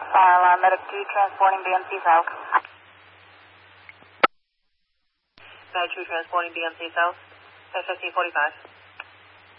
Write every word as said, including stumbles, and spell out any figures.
Uh, Medic two transporting B M C South. Medic two transporting B M C South. fifteen forty-five.